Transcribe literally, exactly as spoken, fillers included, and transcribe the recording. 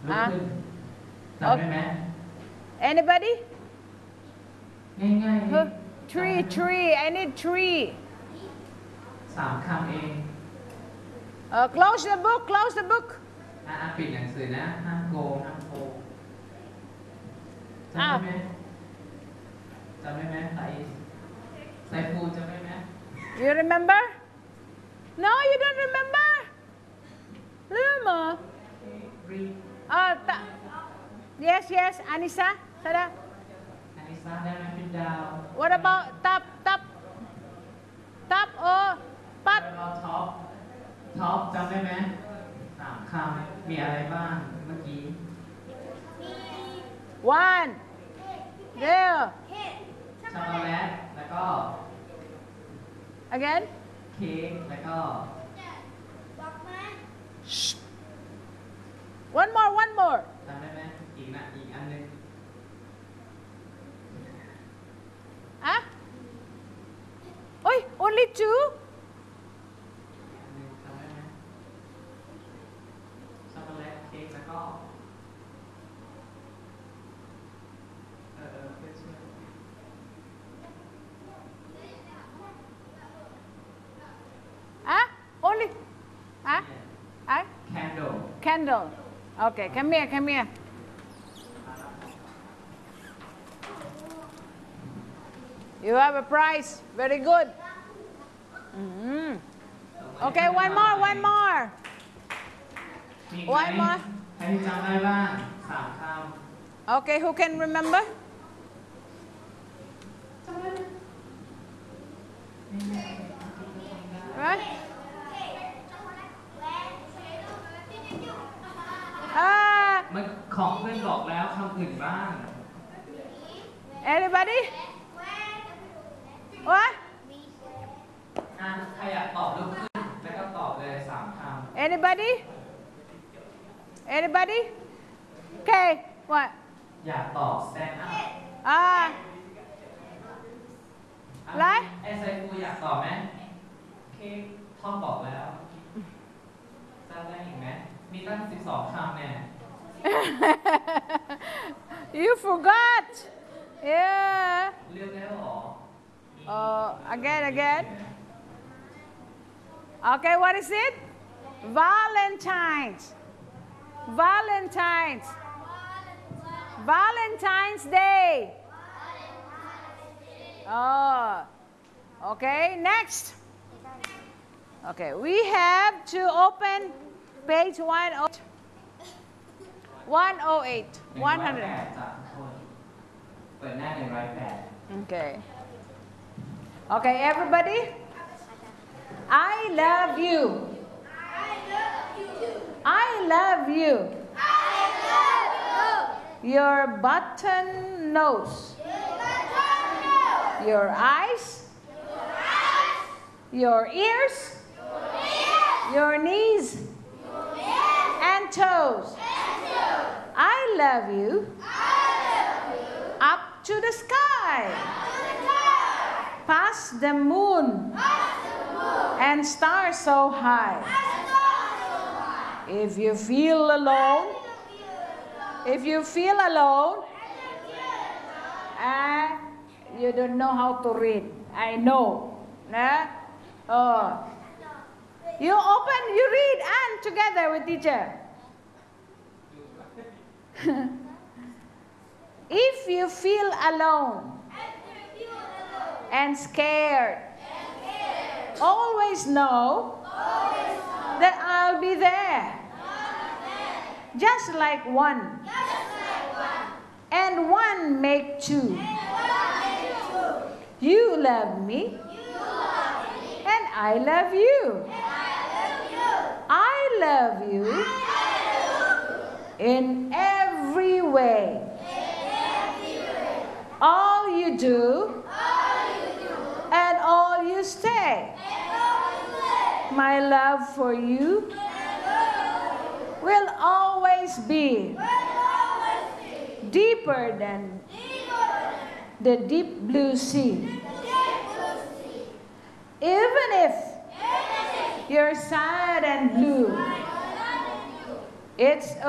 ลุก Huh? ขึ้นจำได้ไหม Anybody? ง่าย Huh? ๆ Tree, tree. I need tree. สามคำเอง Uh, close the book. Close the book. อ่ะอ่ะปิดหนังสือนะห้ามโกงห้ามโกงจำอ้าได้วไหมจำได้ไหมไซไซฟูจำได้ไหม You remember? No, you don't remember. Remember? Read. Uh, ta- yes, yes. Anissa, Sada. อันนี้ซ่าได้ไหมเป็นดาว What about tap, tap? Tap or pat? เราท็อปท็อปจำได้ไหมสามคำมีอะไรบ้างเมื่อกี้ One. There. ช็อกโกแลตแล้วก็ Again. เค้กแล้วก็ Shh. One more, one more. จำได้ไหมอีกนะอีกอันหนึง Huh? Oi, only two? อันหนึงจำได้ไหมช็อกโกแลตเค้กแล้วก็เออเออเพื่อนช่วย Huh? Only? Huh? Huh? Candle Candle. Okay, come here, come here. You have a prize. Very good. Mhm. Okay, one more, one more. มีอีกไหม One more. ใครที่จำได้บ้างสามค Okay, who can remember? ำ Right? Ah, เมื่อของเพื่อนบอกแล้วคำอื่นบ้าง anybody? What? อ่ะใครอยากตอบลุกขึ้นแล้วก็ตอบเลยสามคำ Anybody? Anybody? Okay, what? อยากตอบ stand up Ah, ไรไอ้ไซฟูอยากตอบไหมเค้กท่อมบอกแล้วจำได้อีกไหมมีตั้งสิบสองคำเนี่ย you forgot. Yeah. เลือกแล้วเหรอ Uh, again, again. Okay, what is it? Valentine's. Valentine's. Valentine's Day. Oh, okay, next. Okay, we have to open page one oh eight. one oh eight. หนึ่งร้อยแปด one hundred. จากทุกคนเปิดหน้าหนึ่งร้อยแปด Okay. Okay, everybody. I love you. I love you. Your button nose. Your eyes. Your ears. Your knees. And toes. I love you. Up to the sky. Past the moon. And stars so high. If you feel alone, if you feel alone, and you don't know how to read, I know. Nah? Oh. You open, you read, and together with teacher. If you feel alone and scared, always know that I'll be there. Just like one. And one make two. You love me. And I love you. I love you in every way. All you do and all you say. My love for you will always be deeper than the deep blue sea. Even if you're sad and blue, it's